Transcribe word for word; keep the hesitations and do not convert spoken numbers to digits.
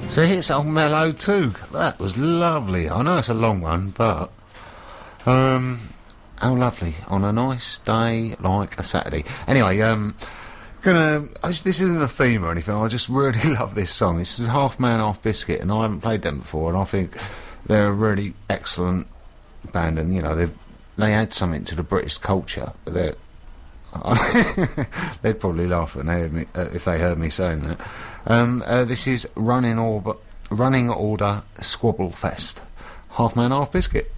So it's all mellow too. That was lovely. I know it's a long one, but um, how lovely on a nice day like a Saturday. Anyway, um, gonna. I, this isn't a theme or anything. I just really love this song. This is Half Man, Half Biscuit, and I haven't played them before, and I think they're a really excellent band, and you know they they add something to the British culture. They're they'd probably laugh when they heard me, uh, if they heard me saying that. Um, uh, this is Running Order, Running Order Squabble Fest. Half Man, Half Biscuit.